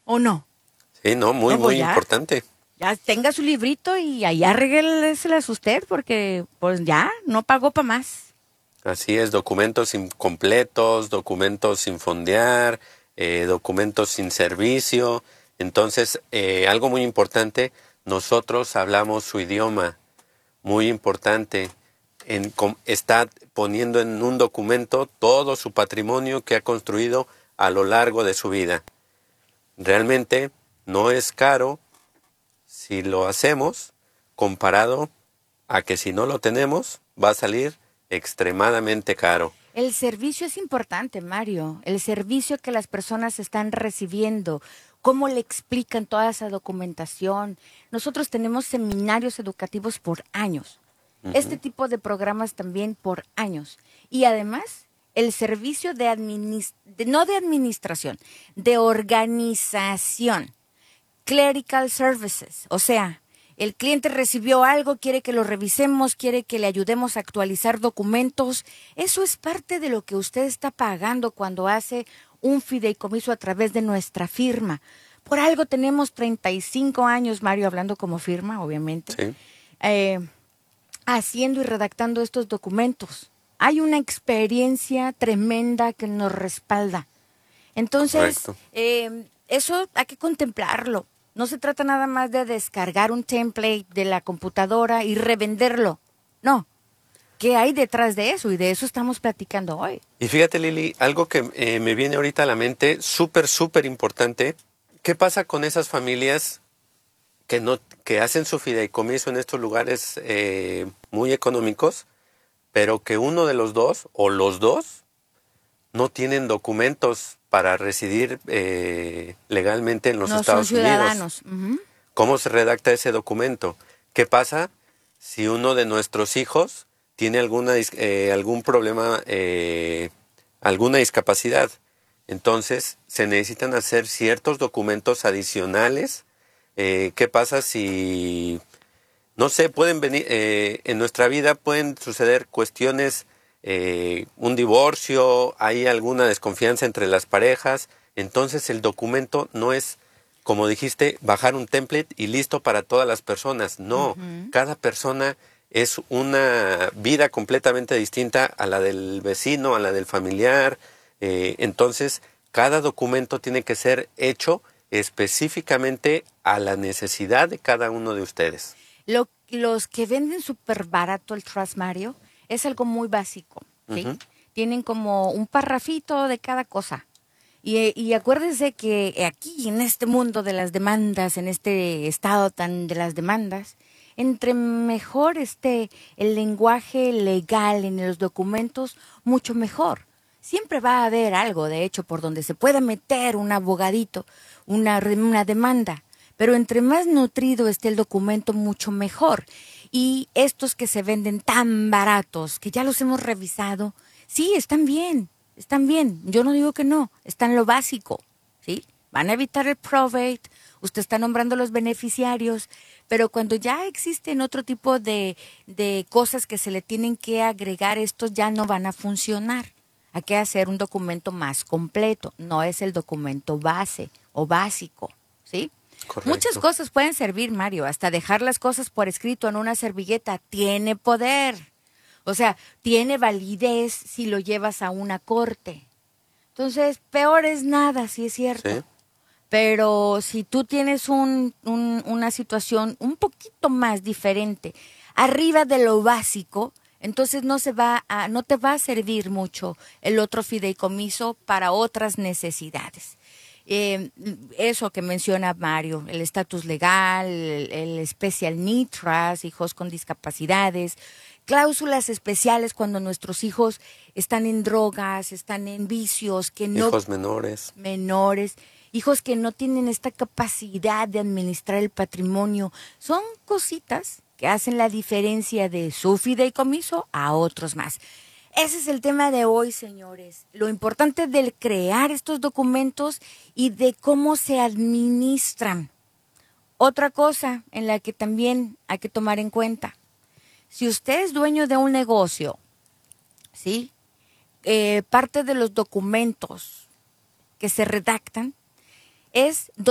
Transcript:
¿O no? Sí, no, muy, No, pues muy ya, importante. ya tenga su librito y allá arrégleselas usted porque pues ya no pagó para más. Así es, documentos incompletos, documentos sin fondear, documentos sin servicio. Entonces, algo muy importante, nosotros hablamos su idioma, muy importante. Está poniendo en un documento todo su patrimonio que ha construido a lo largo de su vida. Realmente no es caro si lo hacemos comparado a que si no lo tenemos va a salir extremadamente caro. El servicio es importante, Mario. El servicio que las personas están recibiendo, cómo le explican toda esa documentación. Nosotros tenemos seminarios educativos por años. Este Ujú. tipo de programas también por años. Y además, el servicio no de administración, de organización. Clerical services, o sea, el cliente recibió algo, quiere que lo revisemos, quiere que le ayudemos a actualizar documentos. Eso es parte de lo que usted está pagando cuando hace un fideicomiso a través de nuestra firma. Por algo tenemos 35 años, Mario, hablando como firma, obviamente, Sí, eh, haciendo y redactando estos documentos. Hay una experiencia tremenda que nos respalda. Entonces, correcto. eso hay que contemplarlo. No se trata nada más de descargar un template de la computadora y revenderlo. No. ¿Qué hay detrás de eso? Y de eso estamos platicando hoy. Y fíjate, Lili, algo que me viene ahorita a la mente, súper, súper importante. ¿Qué pasa con esas familias que no, que hacen su fideicomiso en estos lugares muy económicos, pero que uno de los dos o los dos no tienen documentos para residir legalmente en los No son Estados Unidos? ciudadanos. Ujú. ¿Cómo se redacta ese documento? ¿Qué pasa si uno de nuestros hijos tiene algún problema, alguna discapacidad? Entonces se necesitan hacer ciertos documentos adicionales. ¿Qué pasa si, no sé, pueden venir, en nuestra vida pueden suceder cuestiones, un divorcio, hay alguna desconfianza entre las parejas? Entonces el documento no es, como dijiste, bajar un template y listo para todas las personas. No, Ujú. cada persona es una vida completamente distinta a la del vecino, a la del familiar. Entonces, cada documento tiene que ser hecho específicamente a la necesidad de cada uno de ustedes. Los que venden súper barato el Trust Mario es algo muy básico, ¿sí? Ujú. Tienen como un parrafito de cada cosa. Y acuérdese que aquí, en este mundo de las demandas, en este estado tan de las demandas, entre mejor esté el lenguaje legal en los documentos, mucho mejor. Siempre va a haber algo, de hecho, por donde se pueda meter un abogadito, una demanda. Pero entre más nutrido esté el documento, mucho mejor. Y estos que se venden tan baratos, que ya los hemos revisado, sí, están bien, están bien. Yo no digo que no, están lo básico, ¿sí? Van a evitar el probate, usted está nombrando los beneficiarios, pero cuando ya existen otro tipo de cosas que se le tienen que agregar, estos ya no van a funcionar. Hay que hacer un documento más completo, no es el documento base o básico, ¿sí? Muchas Correcto. cosas pueden servir, Mario, hasta dejar las cosas por escrito en una servilleta tiene poder. O sea, tiene validez si lo llevas a una corte. Entonces, peor es nada, sí es cierto. Sí, Pero si tú tienes una situación un poquito más diferente, arriba de lo básico, entonces no te va a servir mucho el otro fideicomiso para otras necesidades. Eh, Eso que menciona Mario, el estatus legal, el Special Need Trust, hijos con discapacidades, cláusulas especiales cuando nuestros hijos están en drogas, están en vicios, que no hijos menores. menores, hijos que no tienen esta capacidad de administrar el patrimonio. Son cositas que hacen la diferencia de su fideicomiso a otros más. Ese es el tema de hoy, señores. Lo importante del crear estos documentos y de cómo se administran. Otra cosa en la que también hay que tomar en cuenta. Si usted es dueño de un negocio, ¿sí? Parte de los documentos que se redactan es